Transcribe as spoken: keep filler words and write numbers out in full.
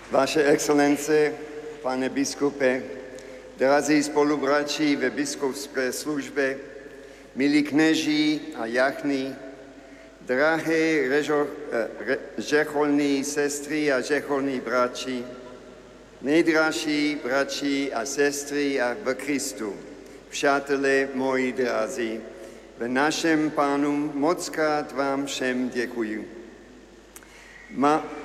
Vaše excelence, pane biskupe, drazí spolubrači ve biskupské službě, milí kněží a jachny, drahé režo, re, řecholní sestry a řecholní brači, nejdražší brači a sestry a v Kristu, přátelé moji drazí, v našem Pánu mockrát vám všem děkuji. Ma,